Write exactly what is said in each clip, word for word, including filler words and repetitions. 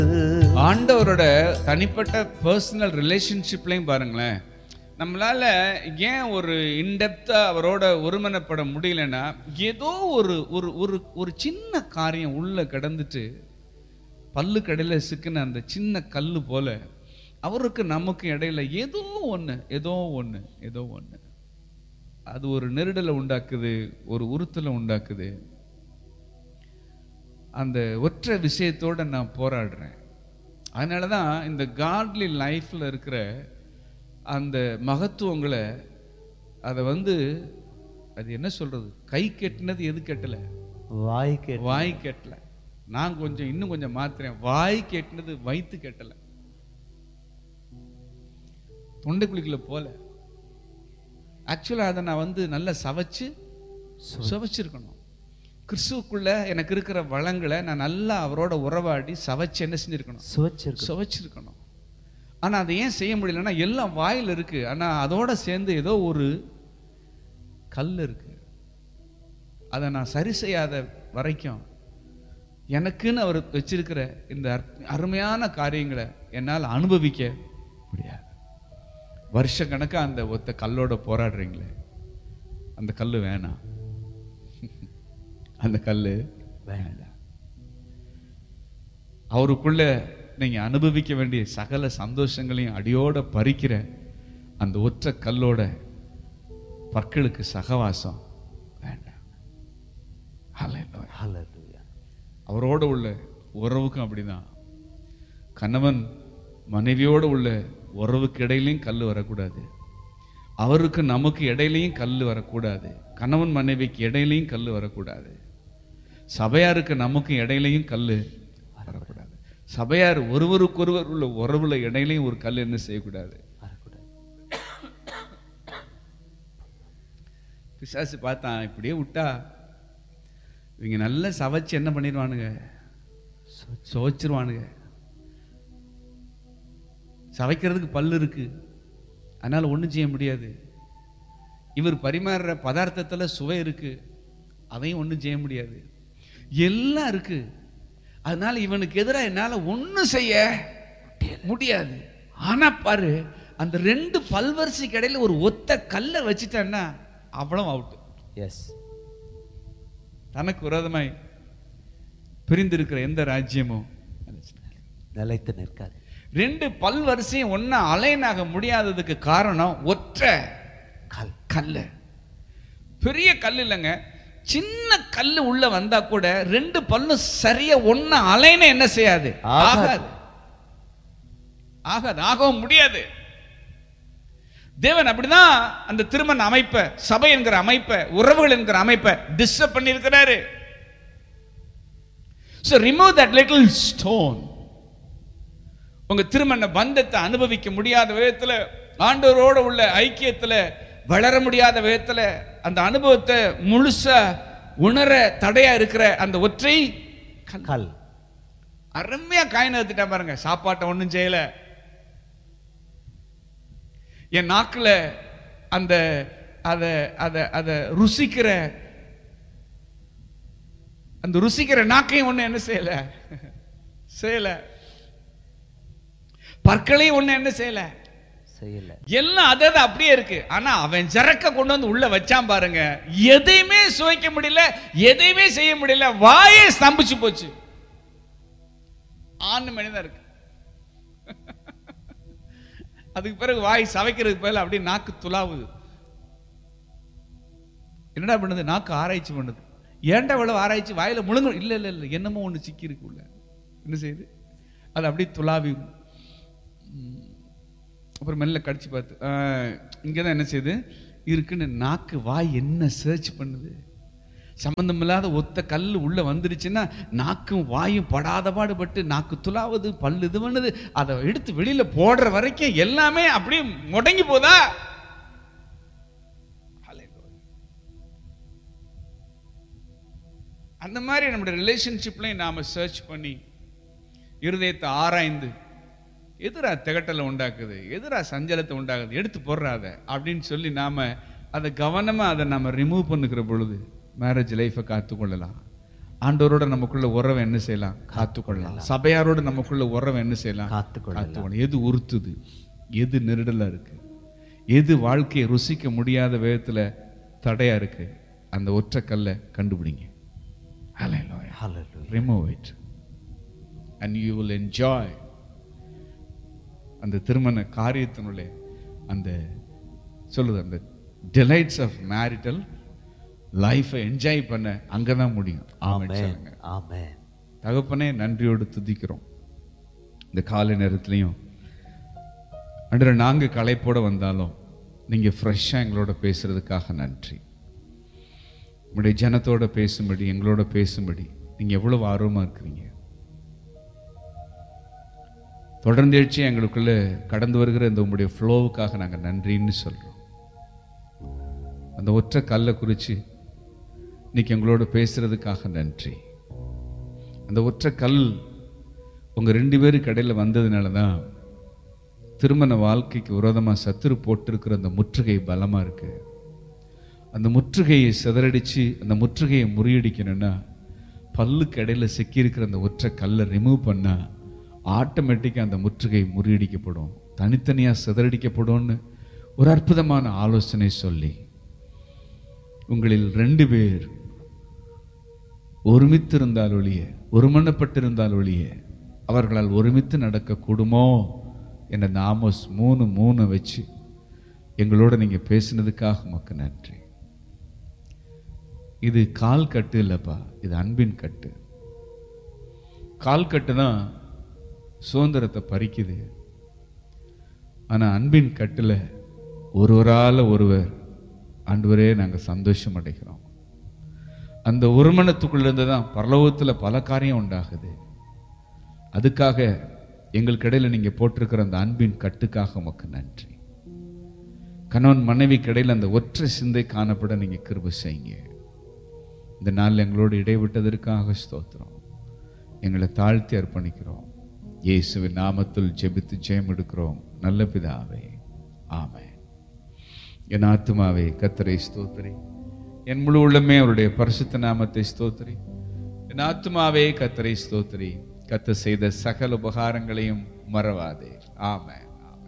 ஆண்டவரோட தனிப்பட்ட பர்சனல் ரிலேஷன்ஷிப்லையும் பாருங்களேன், நம்மளால ஏன் ஒரு இன்டெப்தா அவரோட ஒருமனப்பட முடியலன்னா, ஏதோ ஒரு ஒரு ஒரு ஒரு சின்ன காரியம் உள்ள கிடந்துட்டு பல்லு கடையில சிக்கின அந்த சின்ன கல்லு போல அவருக்கு நமக்கு இடையில ஏதோ ஒன்று ஏதோ ஒன்று ஏதோ ஒன்று அது ஒரு நெருடலை உண்டாக்குது, ஒரு உறுத்தலை உண்டாக்குது. அந்த ஒற்றை விஷயத்தோட நான் போராடுறேன். அதனால தான் இந்த காட்லி லைஃப்ல இருக்கிற அந்த மகத்துவங்களை அதை வந்து அது என்ன சொல்றது, கை கெட்டினது எது கெட்டல, வாய் கெட்ட வாய் கெட்டல. நான் கொஞ்சம் இன்னும் கொஞ்சம் மாத்துறேன், வாய் கெட்டினது வயிற்று கெட்டல, தொண்டை குழிக்குள்ள போல. ஆக்சுவலா அதை நான் வந்து நல்லா சவைச்சு சுவைச்சிருக்கணும். கிறிஸ்துவுக்குள்ள எனக்கு இருக்கிற வளங்களை நான் நல்லா அவரோட உறவாடி சவைச்சு என்ன செஞ்சிருக்கணும், சுவைச்சிருக்கணும். ஆனா அதை ஏன் செய்ய முடியலன்னா, எல்லாம் வாயில் இருக்கு, ஆனா அதோட சேர்ந்து ஏதோ ஒரு கல் இருக்கு. அதை நான் சரி செய்யாத வரைக்கும் எனக்குன்னு அவர் வச்சிருக்கிற இந்த அருமையான காரியங்களை என்னால் அனுபவிக்க முடியாது. வருஷ கணக்கா அந்த ஒத்த கல்லோட போராடுறீங்களே, அந்த கல்லு வேணாம், அந்த கல்லு வேண்டாம். அவருக்குள்ள நீங்க அனுபவிக்க வேண்டிய சகல சந்தோஷங்களையும் அடியோட பறிக்கிற அந்த ஒற்றை கல்லோட பற்களுக்கு சகவாசம் வேண்டாம். அவரோட உள்ள உறவுக்கும் அப்படிதான். கணவன் மனைவியோடு உள்ள உறவுக்கு இடையிலையும் கல் வரக்கூடாது, அவருக்கு நமக்கு இடையிலையும் கல் வரக்கூடாது, கணவன் மனைவிக்கு இடையிலையும் கல் வரக்கூடாது, சபையாருக்கு நமக்கு இடையிலையும் கல் வரக்கூடாது, சபையார் ஒருவருக்கொருவர் உள்ள உறவுல இடையிலையும் ஒரு கல் என்ன செய்யக்கூடாது. பிசாசு பார்த்தான், இப்படியே விட்டா இவங்க நல்ல சவைச்சு என்ன பண்ணிடுவானுங்க, சுவைச்சிருவானுங்க. சவைக்கிறதுக்கு பல்லு இருக்கு, அதனால ஒன்றும் செய்ய முடியாது. இவர் பரிமாறுற பதார்த்தத்துல சுவை இருக்கு, அதையும் ஒன்றும் செய்ய முடியாது. எல்லாம் இருக்கு, அதனால இவனுக்கு எதிராக என்னால ஒன்றும் செய்ய முடியாது. ஆனா பாரு, அந்த ரெண்டு பல்வரிசைக்கு இடையில ஒரு ஒத்த கல்லை வச்சுட்டான்னா அவ்வளவு அவுட். எஸ், தனக்கு விரோதமாய் பிரிந்திருக்கிற எந்த ராஜ்யமும் நிலைத்து நிற்காது. ரெண்டு பல்வரிசையும் ஒன்னா அலைனாக முடியாததுக்கு காரணம் ஒற்றை கல் கல்லு. பெரிய கல் இல்லைங்க, சின்ன கல்லு உள்ள வந்தா கூட ரெண்டு பல்லும் சரியா ஒன்னா அலைன என்ன செய்யாது, ஆகாது ஆகாது ஆகவும் முடியாது. தேவன் அப்படிதான் அந்த திருமண அமைப்பை, சபை என்கிற அமைப்பை, உறவுகள் என்கிற அமைப்பை டிஸ்டர்ப் பண்ணி இருக்கிறாரு. So remove that little stone. உங்க திருமண பந்தத்தை அனுபவிக்க முடியாத விதத்துல, ஆண்டவரோட உள்ள ஐக்கியத்துல வளர முடியாத விதத்துல, அந்த அனுபவத்தை முழுசா உணர தடையா இருக்கிற அந்த ஒற்றை கல் அருமையா காயின் எடுத்துட்டா பாருங்க. சாப்பாட்டை ஒண்ணும் செய்யல, என் நாக்குல அந்த அத அத அத ருசிக்கிற அந்த ருசிக்கிற நாக்கையும் ஒண்ணு என்ன செய்யல செய்யல பற்களையும் ஒண்ணு என்ன செய்யல செய்யல எல்லாம் அதாவது அப்படியே இருக்கு. ஆனா அவன் ஜரக்க கொண்டு வந்து உள்ள வச்சான் பாருங்க, எதையுமே சுவைக்க முடியல, எதையுமே செய்ய முடியல, வாயே ஸ்தம்பிச்சு போச்சு. ஆண் மனிதன் இருக்கு, அதுக்கு பிறகு வாய் சவைக்கிறதுக்கு பதில் அப்படியே நாக்கு துலாவுது. என்னடா பண்ணுது, நாக்கு ஆராய்ச்சி பண்ணுது. ஏன்டா இவ்வளவு ஆராய்ச்சி, வாயில முழுங்க இல்ல இல்ல இல்ல என்னமோ ஒண்ணு சிக்கி இருக்கு உள்ள, என்ன செய்யுது, அது அப்படியே துலாவி. அப்புறம் மெல்ல கடிச்சு பார்த்து இங்கதான் என்ன செய்யுது இருக்குன்னு நாக்கு வாய் என்ன சர்ச் பண்ணுது. சம்பந்தம் இல்லாத ஒத்த கல் உள்ள வந்துருச்சுன்னா நாக்கும் வாயும் படாத பாடுபட்டு நாக்கு துலாவது, பல்லு இது பண்ணுது, அதை எடுத்து வெளியில போடுற வரைக்கும் எல்லாமே அப்படியே முடங்கி போதா. அந்த மாதிரி நம்முடைய ரிலேஷன்ஷிப்லையும் நாம சர்ச் பண்ணி இருதயத்தை ஆராய்ந்து, எதிரா திகட்டலை உண்டாக்குது, எதிரா சஞ்சலத்தை உண்டாக்குது, எடுத்து போடுறாத அப்படின்னு சொல்லி நாம அதை கவனமா அதை நாம ரிமூவ் பண்ணுகிற பொழுது மேரேஜ் லைஃபை காத்துக்கொள்ளலாம். ஆண்டவரோட நமக்குள்ள உறவை என்ன செய்யலாம்? காத்துக்கொள்ளலாம். சபையாரோட நமக்குள்ள உறவை என்ன செய்யலாம்? காத்துக்கொள்ளலாம். எது உறுத்துது, எது நெருடலா இருக்கு, எது வாழ்க்கையை ருசிக்க முடியாத விதத்துல தடையா இருக்கு, அந்த ஒற்றை கல்லை கண்டுபிடிங்க. Hallelujah. Hallelujah. Remove it and you will enjoy அந்த திருமண காரியத்தினுள்ளே அந்த சொல்லுது அந்த delights of marital life enjoy பண்ண அங்கதான் முடியும். ஆமென். ஆமென். தகப்பனே, நன்றியோடு துதிக்கிறோம். இந்த காலை நேரத்திலையும் அன்று நாங்க களைப்போட வந்தாலும் நீங்க ஃப்ரெஷ்ஷா எங்களோட பேசுறதுக்காக நன்றி. உங்களுடைய ஜனத்தோட பேசும்படி, எங்களோட பேசும்படி நீங்க எவ்வளவு ஆர்வமா இருக்கிறீங்க. தொடர்ந்து எழுச்சி எங்களுக்குள்ள கடந்து வருகிற இந்த உங்களுடைய ஃப்ளோவுக்காக நாங்க நன்றின்னு சொல்றோம். அந்த ஒற்றை கல்லை குறிச்சு இன்னைக்கு எங்களோட பேசுறதுக்காக நன்றி. அந்த ஒற்றை கல் உங்க ரெண்டு பேருக்கு இடையில வந்ததுனால தான் திருமண வாழ்க்கைக்கு விரோதமா சத்துரு போட்டிருக்கிற அந்த முற்றுகை பலமா இருக்கு. அந்த முற்றுகையை சிதறடிச்சு அந்த முற்றுகையை முறியடிக்கணும்னா பல்லுக்கு இடையில சிக்கியிருக்கிற அந்த ஒற்றை கல்லை ரிமூவ் பண்ணா ஆட்டோமேட்டிக்காக அந்த முற்றுகை முறியடிக்கப்படும், தனித்தனியாக சிதறடிக்கப்படும்னு ஒரு அற்புதமான ஆலோசனை சொல்லி உங்களில் ரெண்டு பேர் ஒருமித்திருந்தால் ஒழிய, ஒருமனப்பட்டிருந்தால் ஒழிய அவர்களால் ஒருமித்து நடக்க கூடுமோ என்ற ஆமோஸ் மூணு மூணு வச்சு எங்களோட நீங்க பேசினதுக்காக உமக்கு நன்றி. இது கால் கட்டு இல்லப்பா, இது அன்பின் கட்டு. கால் கட்டு தான் சுதந்திரத்தை பறிக்குது. ஆனா அன்பின் கட்டுல ஒருவரால ஒருவர் ஆண்டவரே நாங்க சந்தோஷம் அடைகிறோம். அந்த ஒருமனத்துக்குள்ள இருந்து தான் பரலோகத்துல பல காரியம் உண்டாகுது. அதுக்காக எங்களுக்கு இடையில நீங்க போட்டிருக்கிற அந்த அன்பின் கட்டுக்காக உமக்கு நன்றி. கணவன் மனைவி இடையில அந்த ஒற்றை சிந்தை காணப்பட நீங்க கிருபை செய்யுங்க. இந்த நாள் எங்களோடு இடைவிட்டதற்காக ஸ்தோத்திரம். எங்களை தாழ்த்தி அர்ப்பணிக்கிறோம். இயேசுவின் நாமத்தில் ஜெபித்து ஜெயம் எடுக்கிறோம் நல்ல பிதாவே, ஆமென். என் ஆத்துமாவே கர்த்தரை ஸ்தோத்திரி, என் முழு உள்ளமே அவருடைய பரிசுத்த நாமத்தை ஸ்தோத்திரி. என் ஆத்துமாவே கர்த்தரை ஸ்தோத்திரி, கர்த்தர் செய்த சகல உபகாரங்களையும் மறவாதே. ஆமென்.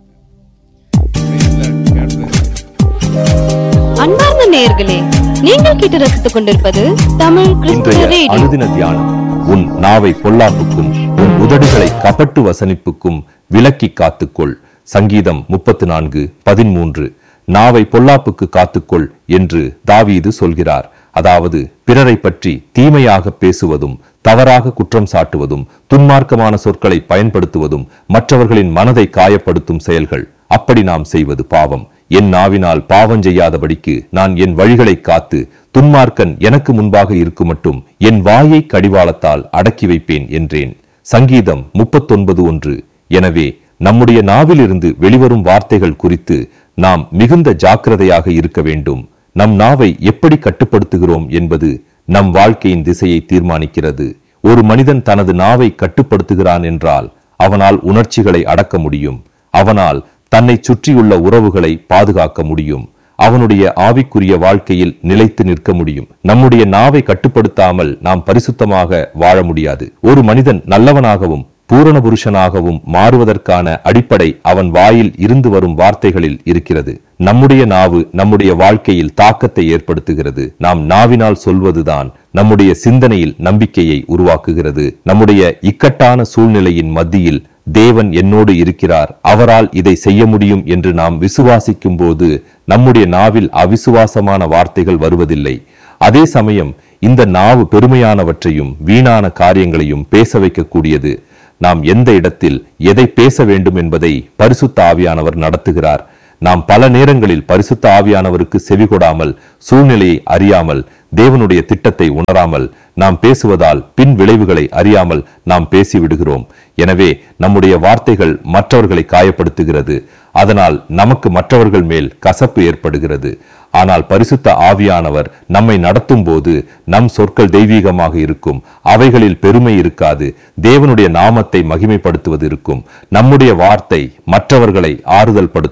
அன்பார்ந்த நேயர்களே, நீங்கள் கேட்டு ரசித்துக் கொண்டிருப்பது தமிழ் கிறிஸ்துவ ரேடியோ. அனுதின தியானம். உன் நாவை பொல்லாப்புக்கும் உன் உதடுகளை கபட்டு வசனிப்புக்கும் விலக்கி காத்துக்கொள். சங்கீதம் முப்பத்து நான்கு பதிமூன்று. நாவை பொல்லாப்புக்கு காத்துக்கொள் என்று தாவீது சொல்கிறார். அதாவது பிறரை பற்றி தீமையாக பேசுவதும், தவறாக குற்றம் சாட்டுவதும், துன்மார்க்கமான சொற்களை பயன்படுத்துவதும் மற்றவர்களின் மனதை காயப்படுத்தும் செயல்கள். அப்படி நாம் செய்வது பாவம். என் நாவினால் பாவம் செய்யாதபடிக்கு நான் என் வழிகளை காத்து துன்மார்க்கன் எனக்கு முன்பாக இருக்கும் மட்டும் என் வாயை கடிவாளத்தால் அடக்கி வைப்பேன் என்றேன். சங்கீதம் முப்பத்தொன்பது ஒன்று. எனவே நம்முடைய நாவிலிருந்து வெளிவரும் வார்த்தைகள் குறித்து நாம் மிகுந்த ஜாக்கிரதையாக இருக்க வேண்டும். நம் நாவை எப்படி கட்டுப்படுத்துகிறோம் என்பது நம் வாழ்க்கையின் திசையை தீர்மானிக்கிறது. ஒரு மனிதன் தனது நாவை கட்டுப்படுத்துகிறான் என்றால் அவனால் உணர்ச்சிகளை அடக்க முடியும். அவனால் தன்னை சுற்றியுள்ள உறவுகளை பாதுகாக்க முடியும். அவனுடைய ஆவிக்குரிய வாழ்க்கையில் நிலைத்து நிற்க முடியும். நம்முடைய நாவை கட்டுப்படுத்தாமல் நாம் பரிசுத்தமாக வாழ முடியாது. ஒரு மனிதன் நல்லவனாகவும் பூரண புருஷனாகவும் மாறுவதற்கான அடிப்படை அவன் வாயில் இருந்து வரும் வார்த்தைகளில் இருக்கிறது. நம்முடைய நாவு நம்முடைய வாழ்க்கையில் தாக்கத்தை ஏற்படுத்துகிறது. நாம் நாவினால் சொல்வதுதான் நம்முடைய சிந்தனையில் நம்பிக்கையை உருவாக்குகிறது. நம்முடைய இக்கட்டான சூழ்நிலையின் மத்தியில் தேவன் என்னோடு இருக்கிறார், அவரால் இதை செய்ய முடியும் என்று நாம் விசுவாசிக்கும் போது நம்முடைய நாவில் அவிசுவாசமான வார்த்தைகள் வருவதில்லை. அதே சமயம் இந்த நாவு பெருமையானவற்றையும் வீணான காரியங்களையும் பேச வைக்கக்கூடியது. நாம் எந்த இடத்தில் எதை பேச வேண்டும் என்பதை பரிசுத்த ஆவியானவர் நடத்துகிறார். நாம் பல நேரங்களில் பரிசுத்த ஆவியானவருக்கு செவிகொடாமல், சூழ்நிலையை அறியாமல், தேவனுடைய திட்டத்தை உணராமல் நாம் பேசுவதால் பின் விளைவுகளை அறியாமல் நாம் பேசிவிடுகிறோம். எனவே நம்முடைய வார்த்தைகள் மற்றவர்களை காயப்படுத்துகிறது. அதனால் நமக்கு மற்றவர்கள் மேல் கசப்பு ஏற்படுகிறது. ஆனால் பரிசுத்த ஆவியானவர் நம்மை நடத்தும் போது நம் சொற்கள் தெய்வீகமாக இருக்கும். அவைகளில் பெருமை இருக்காது. தேவனுடைய நாமத்தை மகிமைப்படுத்துவது இருக்கும். நம்முடைய வார்த்தை மற்றவர்களை ஆறுதல் படுத்தும்.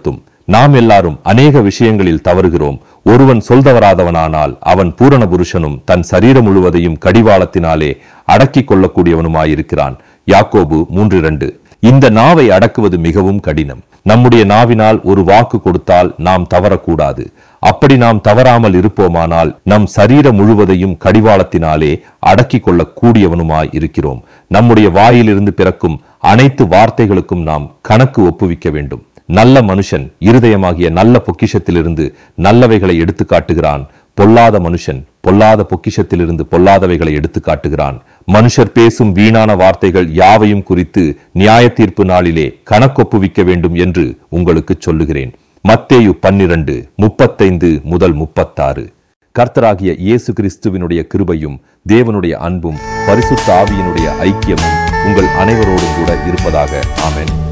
நாம் எல்லாரும் அநேக விஷயங்களில் தவறுகிறோம். ஒருவன் சொல்தவராதவனானால் அவன் பூரண புருஷனும் தன் சரீரம் முழுவதையும் கடிவாளத்தினாலே அடக்கிக் கொள்ளக்கூடியவனுமாயிருக்கிறான். யாக்கோபு மூன்று இரண்டு. இந்த நாவை அடக்குவது மிகவும் கடினம். நம்முடைய நாவினால் ஒரு வாக்கு கொடுத்தால் நாம் தவறக்கூடாது. அப்படி நாம் தவறாமல் இருப்போமானால் நம் சரீரம் முழுவதையும் கடிவாளத்தினாலே அடக்கிக் கொள்ள கூடியவனுமாய் இருக்கிறோம். நம்முடைய வாயிலிருந்து பிறக்கும் அனைத்து வார்த்தைகளுக்கும் நாம் கணக்கு ஒப்புவிக்க வேண்டும். நல்ல மனுஷன் இருதயமாகிய நல்ல பொக்கிஷத்திலிருந்து நல்லவைகளை எடுத்து காட்டுகிறான். பொல்லாத மனுஷன் பொல்லாத பொக்கிஷத்திலிருந்து பொல்லாதவைகளை எடுத்து காட்டுகிறான். மனுஷர் பேசும் வீணான வார்த்தைகள் யாவையும் குறித்து நியாய தீர்ப்பு நாளிலே கணக்கொப்புவிக்க வேண்டும் என்று உங்களுக்கு சொல்லுகிறேன். மத்தேயு பன்னிரண்டு முப்பத்தைந்து முதல் முப்பத்தாறு. கர்த்தராகிய இயேசு கிறிஸ்துவினுடைய கிருபையும் தேவனுடைய அன்பும் பரிசுத்த ஆவியினுடைய ஐக்கியமும் உங்கள் அனைவரோடும் கூட இருப்பதாக. ஆமென்.